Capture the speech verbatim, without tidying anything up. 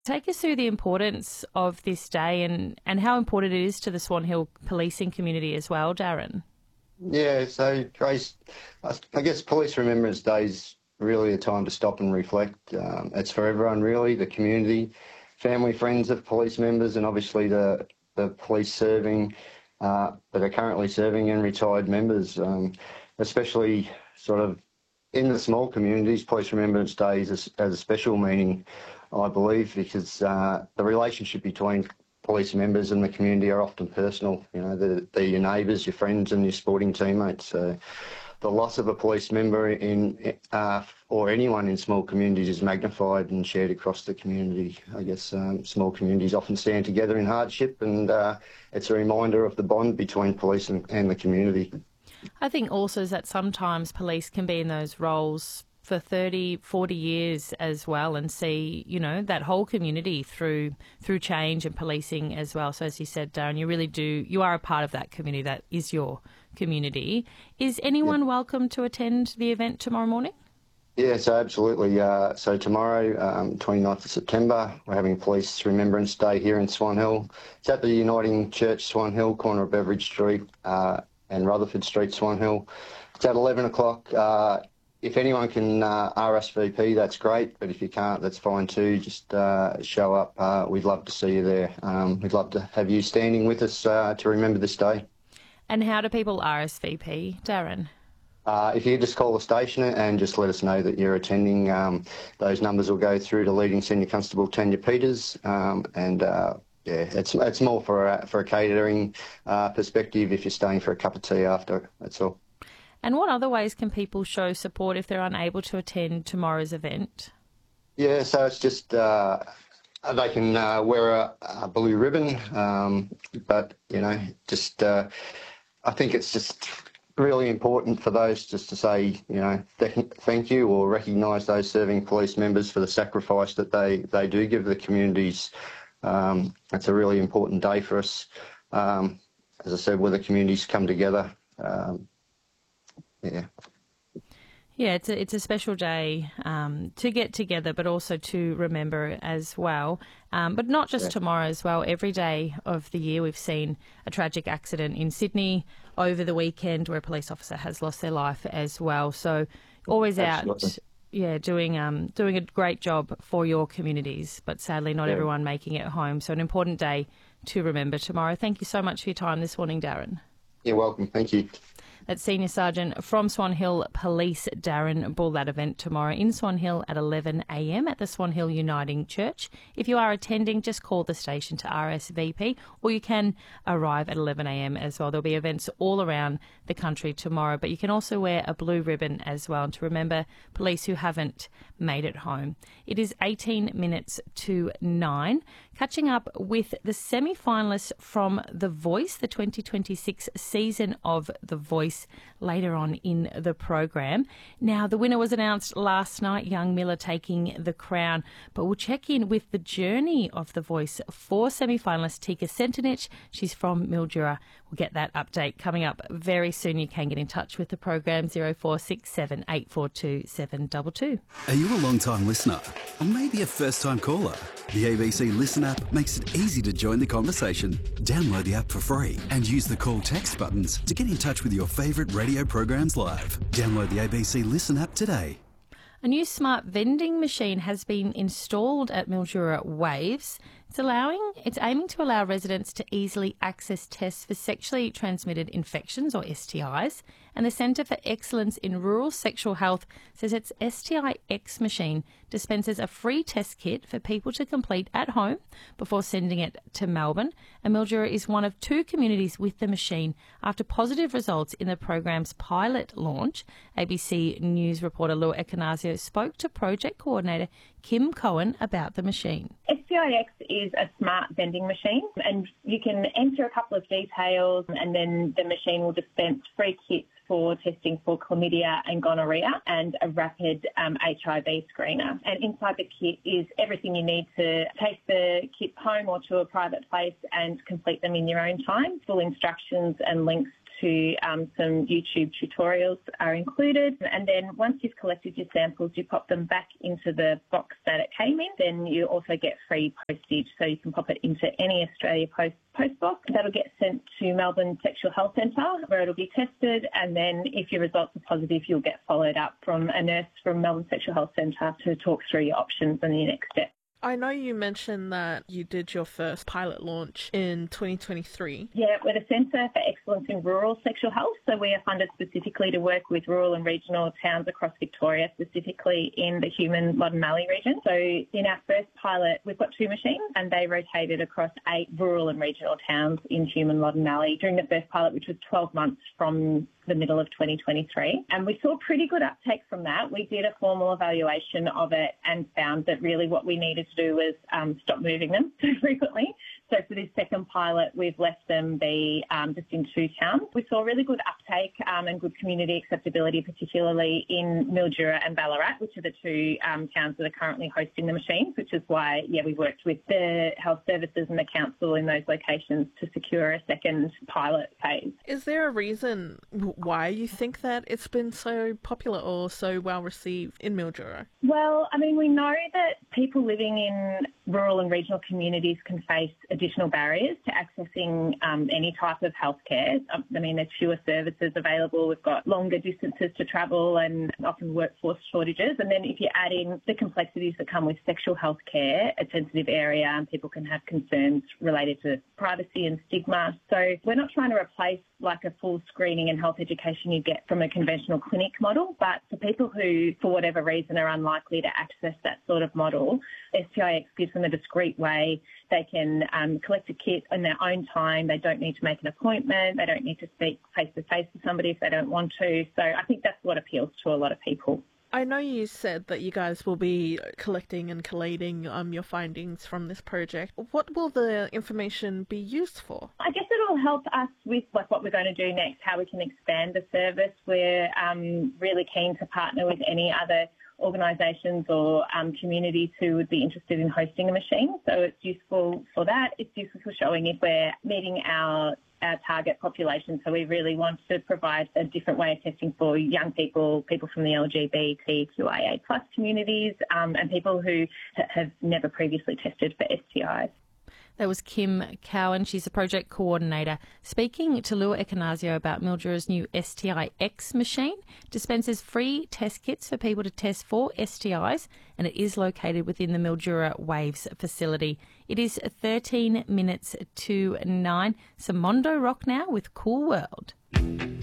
Take us through the importance of this day and, and how important it is to the Swan Hill policing community as well, Darren. Yeah, so Grace, I guess Police Remembrance Day is really a time to stop and reflect. Um, it's for everyone really, the community, family, friends of police members, and obviously the, the police serving, uh, that are currently serving and retired members, um, especially sort of in the small communities. Police Remembrance Day has a, has a special meaning, I believe, because uh, the relationship between police members and the community are often personal. You know, they're, they're your neighbours, your friends and your sporting teammates. So the loss of a police member in uh, or anyone in small communities is magnified and shared across the community. I guess um, small communities often stand together in hardship, and uh, it's a reminder of the bond between police and, and the community. I think also is that sometimes police can be in those roles for thirty, forty years as well and see, you know, that whole community through through change and policing as well. So as you said, Darren, you really do, you are a part of that community. That is your community. Is anyone yeah. welcome to attend the event tomorrow morning? Yes, absolutely. Uh, so tomorrow, um, twenty-ninth of September, we're having Police Remembrance Day here in Swan Hill. It's at the Uniting Church, Swan Hill, corner of Beveridge Street uh, and Rutherford Street, Swan Hill. It's at eleven o'clock. Uh, If anyone can uh, R S V P, that's great, but if you can't, that's fine too. Just uh, show up. Uh, we'd love to see you there. Um, we'd love to have you standing with us uh, to remember this day. And how do people R S V P, Darren? Uh, if you just call the station and just let us know that you're attending, um, those numbers will go through to Leading Senior Constable Tanya Peters, um, and uh, yeah, it's it's more for a, for a catering uh, perspective. If you're staying for a cup of tea after, that's all. And what other ways can people show support if they're unable to attend tomorrow's event? Yeah, so it's just uh, they can uh, wear a, a blue ribbon, um, but, you know, just uh, I think it's just really important for those just to say, you know, th- thank you or recognise those serving police members for the sacrifice that they, they do give the communities. Um, it's a really important day for us, um, as I said, where the communities come together. Um, Yeah. Yeah, it's a, it's a special day um, to get together, but also to remember as well. Um, but not just yeah. tomorrow as well. Every day of the year we've seen a tragic accident in Sydney over the weekend where a police officer has lost their life as well. So always Absolutely. out, yeah, doing um doing a great job for your communities, but sadly not yeah. everyone making it home. So an important day to remember tomorrow. Thank you so much for your time this morning, Darren. You're welcome. Thank you. That's Senior Sergeant from Swan Hill Police, Darren Bull. That event tomorrow in Swan Hill at eleven a m at the Swan Hill Uniting Church. If you are attending, just call the station to R S V P, or you can arrive at eleven a m as well. There'll be events all around the country tomorrow, but you can also wear a blue ribbon as well to remember police who haven't made it home. It is eighteen minutes to nine. Catching up with the semi-finalists from The Voice, the twenty twenty-six season of The Voice, later on in the program. Now, the winner was announced last night, Young Miller taking the crown, but we'll check in with the journey of The Voice for semi-finalist Tika Centenich. She's from Mildura. We'll get that update coming up very soon. You can get in touch with the program, zero four six seven eight four two seven two two. Are you a long-time listener or maybe a first-time caller? The A B C Listen app makes it easy to join the conversation. Download the app for free and use the call text buttons to get in touch with your favourite radio programs live. Download the A B C Listen app today. A new smart vending machine has been installed at Mildura Waves. It's allowing, it's aiming to allow residents to easily access tests for sexually transmitted infections or S T Is. And the Centre for Excellence in Rural Sexual Health says its S T I X machine dispenses a free test kit for people to complete at home before sending it to Melbourne. And Mildura is one of two communities with the machine after positive results in the program's pilot launch. A B C News reporter Lou Ecanazio spoke to project coordinator Kim Cohen about the machine. S T I X is a smart vending machine, and you can enter a couple of details and then the machine will dispense free kits for testing for chlamydia and gonorrhea and a rapid um, H I V screener. And inside the kit is everything you need to take the kit home or to a private place and complete them in your own time. Full instructions and links to um, some YouTube tutorials are included. And then once you've collected your samples, you pop them back into the box that it came in. Then you also get free postage, so you can pop it into any Australia Post post box. That'll get sent to Melbourne Sexual Health Centre, where it'll be tested, and then if your results are positive, you'll get followed up from a nurse from Melbourne Sexual Health Centre to talk through your options and your next step. I know you mentioned that you did your first pilot launch in twenty twenty-three. Yeah, we're the Centre for Excellence in Rural Sexual Health, so we are funded specifically to work with rural and regional towns across Victoria, specifically in the Human Loddon Mallee region. So in our first pilot, we've got two machines and they rotated across eight rural and regional towns in Human Loddon Mallee during the first pilot, which was twelve months from the middle of twenty twenty-three. And we saw pretty good uptake from that. We did a formal evaluation of it and found that really what we needed to do was um, stop moving them so frequently. So for this second pilot, we've left them be um, just in two towns. We saw really good uptake um, and good community acceptability, particularly in Mildura and Ballarat, which are the two um, towns that are currently hosting the machines, which is why, yeah, we worked with the health services and the council in those locations to secure a second pilot phase. Is there a reason why you think that it's been so popular or so well received in Mildura? Well, I mean, we know that people living in rural and regional communities can face additional barriers to accessing um, any type of healthcare. I mean, there's fewer services available. We've got longer distances to travel and often workforce shortages. And then if you add in the complexities that come with sexual health care, a sensitive area, and people can have concerns related to privacy and stigma. So we're not trying to replace like a full screening and health education you get from a conventional clinic model, but for people who, for whatever reason, are unlikely to access that sort of model, S T I X gives them a discreet way. They can um, collect a kit in their own time. They don't need to make an appointment. They don't need to speak face-to-face to somebody if they don't want to. So I think that's what appeals to a lot of people. I know you said that you guys will be collecting and collating um, your findings from this project. What will the information be used for? I guess it'll help us with like what we're going to do next, how we can expand the service. We're um, really keen to partner with any other organisations or um, communities who would be interested in hosting a machine. So it's useful for that. It's useful for showing if we're meeting our our target population. So we really want to provide a different way of testing for young people, people from the L G B T Q I A plus communities, um, and people who ha- have never previously tested for S T Is. That was Kim Cowan. She's a project coordinator, speaking to Lua Ekanasio about Mildura's new S T I X machine. Dispenses free test kits for people to test for S T Is, and it is located within the Mildura Waves facility. It is thirteen minutes to nine. Some Mondo Rock now with Cool World.